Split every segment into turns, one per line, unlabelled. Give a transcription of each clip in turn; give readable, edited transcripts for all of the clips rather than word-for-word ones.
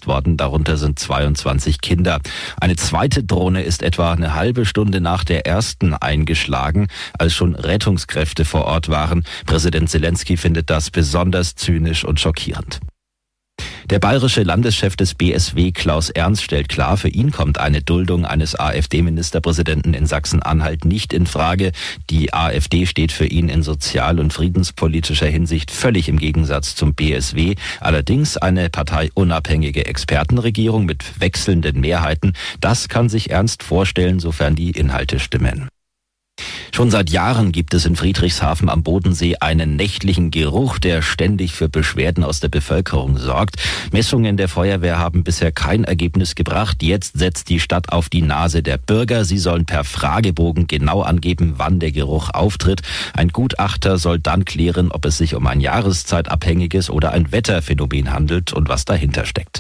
verletzt worden, darunter sind 22 Kinder. Eine zweite Drohne ist etwa eine halbe Stunde nach der ersten eingeschlagen, als schon Rettungskräfte vor Ort waren. Präsident Zelensky findet das besonders zynisch und schockierend. Der bayerische Landeschef des BSW, Klaus Ernst, stellt klar, für ihn kommt eine Duldung eines AfD-Ministerpräsidenten in Sachsen-Anhalt nicht in Frage. Die AfD steht für ihn in sozial- und friedenspolitischer Hinsicht völlig im Gegensatz zum BSW. Allerdings eine parteiunabhängige Expertenregierung mit wechselnden Mehrheiten, das kann sich Ernst vorstellen, sofern die Inhalte stimmen. Schon seit Jahren gibt es in Friedrichshafen am Bodensee einen nächtlichen Geruch, der ständig für Beschwerden aus der Bevölkerung sorgt. Messungen der Feuerwehr haben bisher kein Ergebnis gebracht. Jetzt setzt die Stadt auf die Nase der Bürger. Sie sollen per Fragebogen genau angeben, wann der Geruch auftritt. Ein Gutachter soll dann klären, ob es sich um ein jahreszeitabhängiges oder ein Wetterphänomen handelt und was dahinter steckt.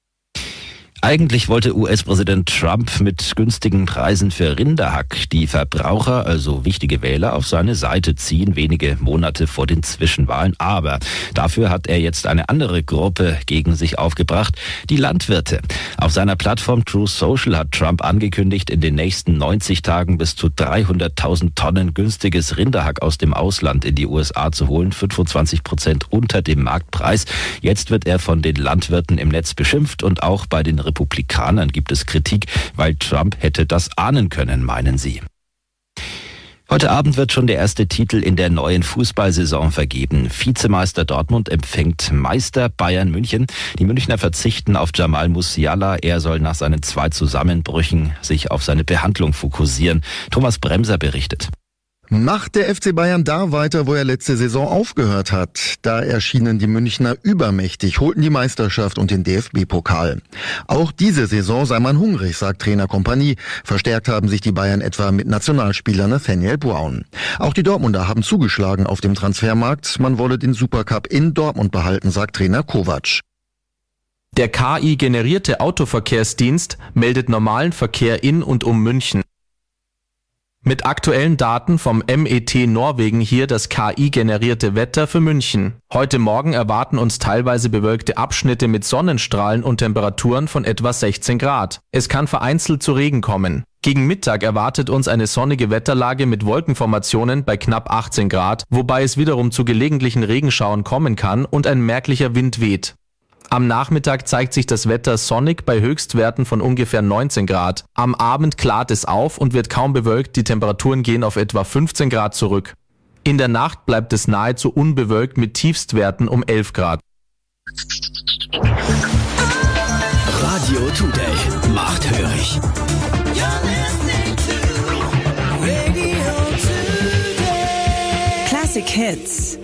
Eigentlich wollte US-Präsident Trump mit günstigen Preisen für Rinderhack die Verbraucher, also wichtige Wähler, auf seine Seite ziehen, wenige Monate vor den Zwischenwahlen. Aber dafür hat er jetzt eine andere Gruppe gegen sich aufgebracht, die Landwirte. Auf seiner Plattform Truth Social hat Trump angekündigt, in den nächsten 90 Tagen bis zu 300.000 Tonnen günstiges Rinderhack aus dem Ausland in die USA zu holen, 25% unter dem Marktpreis. Jetzt wird er von den Landwirten im Netz beschimpft und auch bei den Republikanern gibt es Kritik, weil Trump hätte das ahnen können, meinen sie. Heute Abend wird schon der erste Titel in der neuen Fußballsaison vergeben. Vizemeister Dortmund empfängt Meister Bayern München. Die Münchner verzichten auf Jamal Musiala. Er soll nach seinen 2 Zusammenbrüchen sich auf seine Behandlung fokussieren. Thomas Bremser berichtet.
Macht der FC Bayern da weiter, wo er letzte Saison aufgehört hat? Da erschienen die Münchner übermächtig, holten die Meisterschaft und den DFB-Pokal. Auch diese Saison sei man hungrig, sagt Trainer Kompanie. Verstärkt haben sich die Bayern etwa mit Nationalspieler Nathaniel Brown. Auch die Dortmunder haben zugeschlagen auf dem Transfermarkt. Man wolle den Supercup in Dortmund behalten, sagt Trainer Kovac.
Der KI-generierte Autoverkehrsdienst meldet normalen Verkehr in und um München. Mit aktuellen Daten vom MET Norwegen hier das KI-generierte Wetter für München. Heute Morgen erwarten uns teilweise bewölkte Abschnitte mit Sonnenstrahlen und Temperaturen von etwa 16 Grad. Es kann vereinzelt zu Regen kommen. Gegen Mittag erwartet uns eine sonnige Wetterlage mit Wolkenformationen bei knapp 18 Grad, wobei es wiederum zu gelegentlichen Regenschauern kommen kann und ein merklicher Wind weht. Am Nachmittag zeigt sich das Wetter sonnig bei Höchstwerten von ungefähr 19 Grad. Am Abend klart es auf und wird kaum bewölkt, die Temperaturen gehen auf etwa 15 Grad zurück. In der Nacht bleibt es nahezu unbewölkt mit Tiefstwerten um 11 Grad.
Radio Today macht hörig.
Classic Hits.